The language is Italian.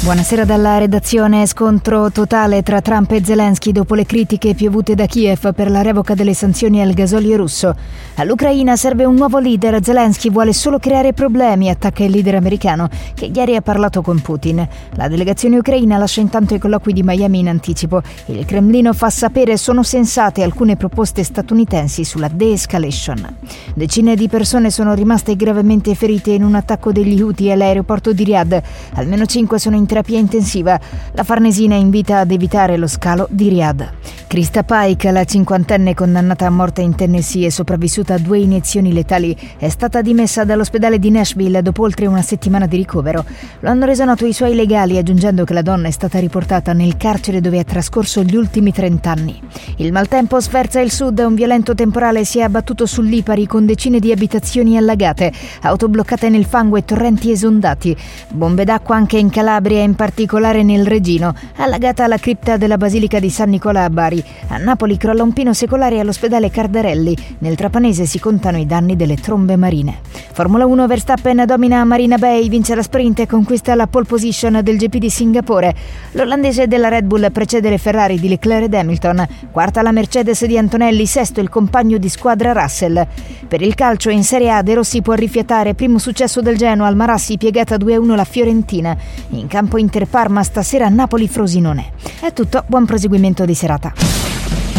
Buonasera dalla redazione. Scontro totale tra Trump e Zelensky dopo le critiche piovute da Kiev per la revoca delle sanzioni al gasolio russo. All'Ucraina serve un nuovo leader. Zelensky vuole solo creare problemi, attacca il leader americano che ieri ha parlato con Putin. La delegazione ucraina lascia intanto i colloqui di Miami in anticipo. Il Cremlino fa sapere sono sensate alcune proposte statunitensi sulla de-escalation. Decine di persone sono rimaste gravemente ferite in un attacco degli Houthi all'aeroporto di Riyadh. Almeno 5 sono in terapia intensiva. La Farnesina invita ad evitare lo scalo di Riyadh. Krista Pike, la cinquantenne condannata a morte in Tennessee e sopravvissuta a 2 iniezioni letali, è stata dimessa dall'ospedale di Nashville dopo oltre una settimana di ricovero. Lo hanno reso noto i suoi legali, aggiungendo che la donna è stata riportata nel carcere dove ha trascorso gli ultimi 30 anni. Il maltempo sferza il sud. Un violento temporale si è abbattuto sul Lipari con decine di abitazioni allagate, auto bloccate nel fango e torrenti esondati. Bombe d'acqua anche in Calabria, in particolare nel Regino. Allagata la cripta della Basilica di San Nicola a Bari. A Napoli crolla un pino secolare all'ospedale Cardarelli. Nel Trapanese si contano i danni delle trombe marine. Formula 1, Verstappen domina Marina Bay, vince la sprint e conquista la pole position del GP di Singapore. L'olandese della Red Bull precede le Ferrari di Leclerc ed Hamilton. Quarta la Mercedes di Antonelli, sesto il compagno di squadra Russell. Per il calcio in Serie A De Rossi può rifiatare, primo successo del Genoa al Marassi, piegata 2-1 la Fiorentina. In campo Inter Parma, stasera Napoli Frosinone. È tutto, buon proseguimento di serata.